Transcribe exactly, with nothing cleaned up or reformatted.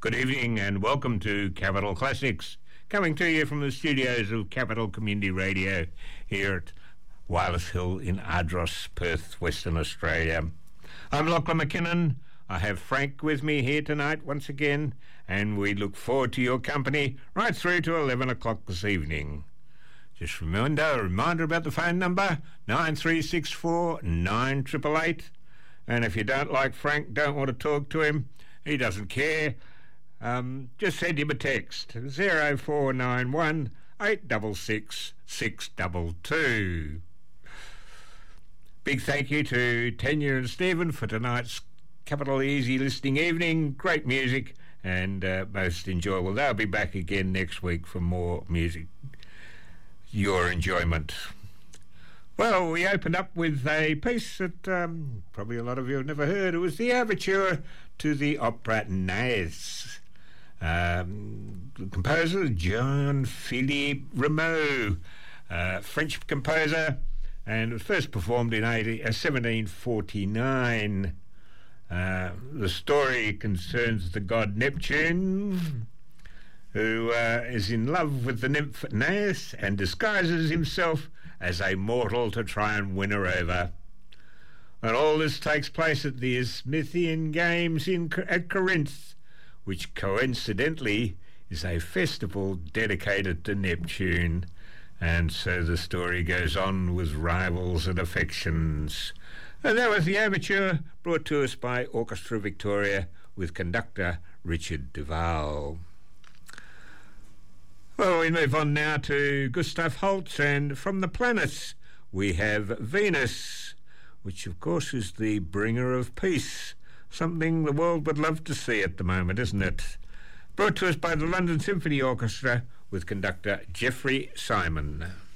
Good evening and welcome to Capital Classics, coming to you from the studios of Capital Community Radio here at Wireless Hill in Ardross, Perth, Western Australia. I'm Lachlan McKinnon. I have Frank with me here tonight once again, and we look forward to your company right through to eleven o'clock this evening. Just remember, a reminder about the phone number, nine three six four, nine eight eight eight. And if you don't like Frank, don't want to talk to him, he doesn't care, um, just send him a text, zero four nine one, eight six six, six two two. Big thank you to Tanya and Stephen for tonight's Capital Easy listening evening. Great music and uh, most enjoyable. They'll be back again next week for more music, your enjoyment. Well, we opened up with a piece that um, probably a lot of you have never heard. It was the overture to the opera Naïs. Um, the composer, Jean-Philippe Rameau, uh, French composer, and it was first performed in seventeen forty-nine. Uh, the story concerns the god Neptune, who uh, is in love with the nymph Naïs and disguises himself as a mortal to try and win her over. And all this takes place at the Isthmian Games in, at Corinth, which coincidentally is a festival dedicated to Neptune. And so the story goes on with rivals and affections. And that was the overture brought to us by Orchestra Victoria with conductor Richard Duval. Well, we move on now to Gustav Holst, and from the planets we have Venus, which of course is the bringer of peace, something the world would love to see at the moment, isn't it? Brought to us by the London Symphony Orchestra with conductor Jeffrey Simon.